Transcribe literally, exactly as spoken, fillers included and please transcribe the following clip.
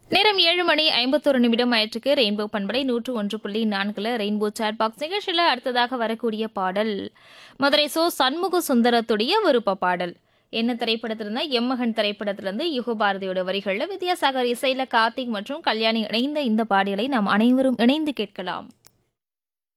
நேரம் ஏழு மணி ஐம்பத்தொரு நிமிடம் ஆயிற்றுக்கு ரெயின்போ பண்பலை நூற்று ஒன்று புள்ளி நான்குல ரெயின்போ சாட் பாக்ஸ் நிகழ்ச்சியில் அடுத்ததாக வரக்கூடிய பாடல் மதுரை சோ சண்முக சுந்தரத்துடைய விருப்ப பாடல். என்ன திரைப்படத்திலிருந்து எம்மகன் திரைப்படத்திலிருந்து யுகபாரதியோட வரிகளில் வித்யாசாகர் இசையில கார்த்திக் மற்றும் கல்யாணி இணைந்த இந்த பாடலை நாம் அனைவரும் இணைந்து கேட்கலாம்.